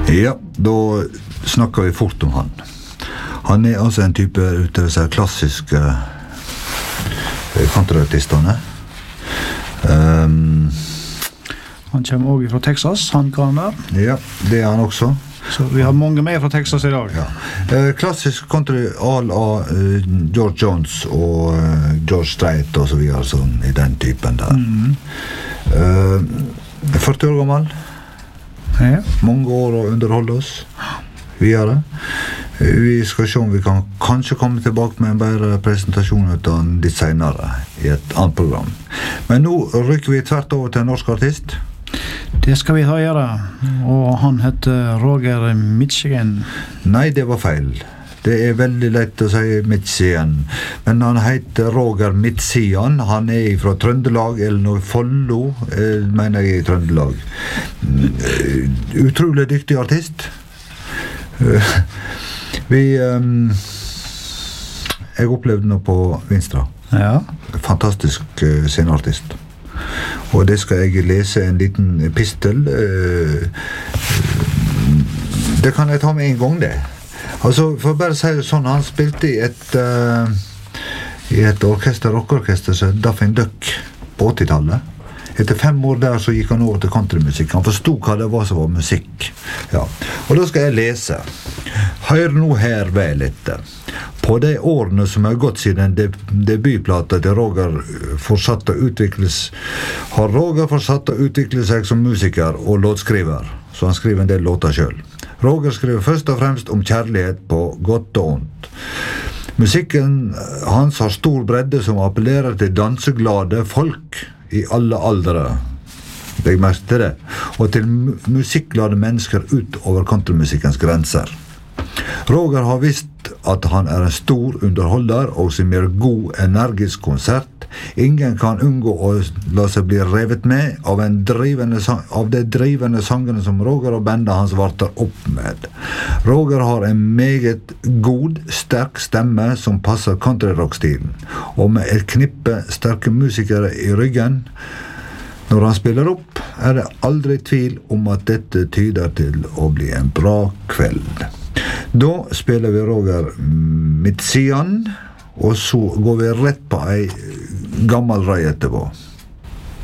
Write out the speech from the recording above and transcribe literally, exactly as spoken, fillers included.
Ja, då snackar vi fort om han. Han är alltså en typ utav så här klassiska countryartistene. Um, han kommer også fra Texas, han kan der. Ja, det er han også. Så vi har mange med fra Texas i dag. Ja. Uh, klassisk country all av uh, George Jones og uh, George Strait og så videre, sånn, i den typen der. Mm. Uh, førti år gammel. Ja. Mange år å underholde oss videre. Vi skal se om vi kan kanskje komme tilbake med en bedre presentasjon av den litt senere i et annet program. Men nå rykker vi tvert over til en norsk artist. Det skal vi ta gjøre. Og han heter Roger Michigan. Nei, det var feil. Det er veldig lett å si Michigan. Men han heter Roger Mitsian. Han er fra Trøndelag, eller noe Follo, mener jeg i Trøndelag. Utrolig dyktig artist. Vi um, jeg opplevde noe på Vinstra. Ja. Fantastisk uh, sceneartist. Og det skal jeg lese en liten pistel. Uh, det kan jeg ta med en gang, det. Altså, for bare å si det sånn, han spilte i et uh, i et orkester, rockorkester som Daffy Duck på åttitallet. Etter fem år der så gikk han over til countrymusikk. Han forstod hva det var som var musikk. Ja. Og da skal jeg lese. Hør nå her vel etter. På de årene som har gått siden deb debutplata til Roger fortsatt å utvikles, har Roger fortsatt å utvikle seg som musiker og låtskriver. Så han skriver en del låter selv. Roger skriver først og fremst om kjærlighet på godt og ondt. Musikken hans har stor bredde som appellerer til danseglade folk i alle aldre. Legg merke til det. Og til musikkglade mennesker utover countrymusikkens grenser. Roger har visst at han er en stor underholder og som gjør god, energisk konsert. Ingen kan unngå å la seg bli revet med av, en drivende, av de drivende sangene som Roger og bandet hans varter opp med. Roger har en meget god, sterk stemme som passer countryrock-stilen, og med et knippe sterke musikere i ryggen. Når han spiller opp, er det aldri tvil om at dette tyder til å bli en bra kveld. Da spiller vi Roger Mitsian, og så går vi rett på ei gammel røy etterpå.